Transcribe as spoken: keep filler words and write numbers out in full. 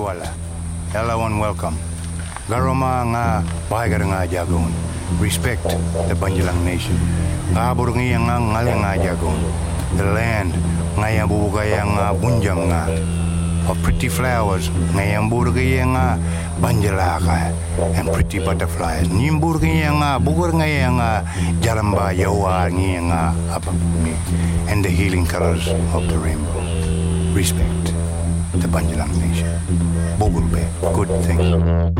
Tiwala. Hello and welcome. Garoma nga bahagar nga jagon. Respect the Banjalang Nation. Ngabur nga nga ngale nga jagon. The land nga yang bubugay nga bunjam nga. Of pretty flowers nga yang burgay nga banjalaka and pretty butterflies. Nimburgay nga bugur nga nga jalamba yawa nga apapumi and the healing colors of the rainbow. Respect the Banjalang Nation. Bogulbe, good thing.